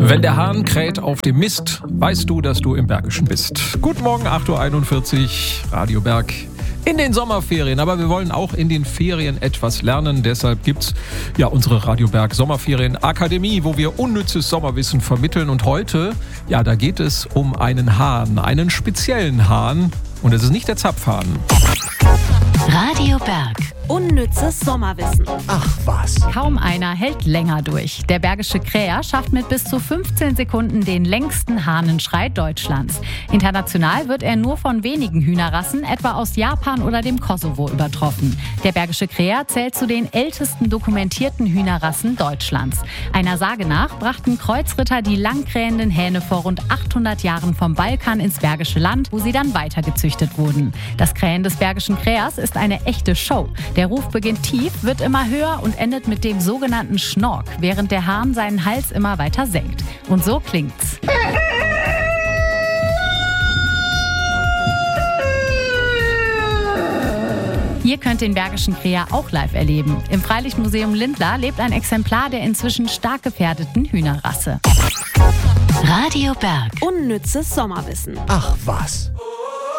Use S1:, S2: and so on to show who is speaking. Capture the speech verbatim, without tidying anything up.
S1: Wenn der Hahn kräht auf dem Mist, weißt du, dass du im Bergischen bist. Guten Morgen, acht Uhr einundvierzig, Radio Berg. In den Sommerferien, aber wir wollen auch in den Ferien etwas lernen. Deshalb gibt's ja unsere Radio Berg Sommerferien-Akademie, wo wir unnützes Sommerwissen vermitteln. Und heute, ja, da geht es um einen Hahn, einen speziellen Hahn. Und es ist nicht der Zapfhahn.
S2: Radio Berg.
S3: Unnützes Sommerwissen.
S4: Ach was.
S2: Kaum einer hält länger durch. Der Bergische Kräher schafft mit bis zu fünfzehn Sekunden den längsten Hahnenschrei Deutschlands. International wird er nur von wenigen Hühnerrassen, etwa aus Japan oder dem Kosovo, übertroffen. Der Bergische Kräher zählt zu den ältesten dokumentierten Hühnerrassen Deutschlands. Einer Sage nach brachten Kreuzritter die langkrähenden Hähne vor rund achthundert Jahren vom Balkan ins Bergische Land, wo sie dann weitergezüchtet wurden. Das Krähen des Bergischen Krähers ist eine echte Show. Der Ruf beginnt tief, wird immer höher und endet mit dem sogenannten Schnork, während der Hahn seinen Hals immer weiter senkt. Und so klingt's. Ihr könnt den Bergischen Kräher auch live erleben. Im Freilichtmuseum Lindlar lebt ein Exemplar der inzwischen stark gefährdeten Hühnerrasse.
S3: Radio Berg. Unnützes Sommerwissen.
S4: Ach was.